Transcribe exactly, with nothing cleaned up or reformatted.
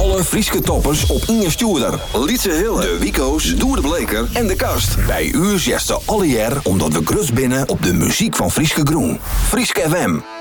Alle Frieske toppers op Inge Stuurder. Lietse Hille, de Wico's, Doer de Bleker en de Kast. Bij u zesde alle jaar omdat we grutst binnen op de muziek van Frieske Groen. Frieske F M.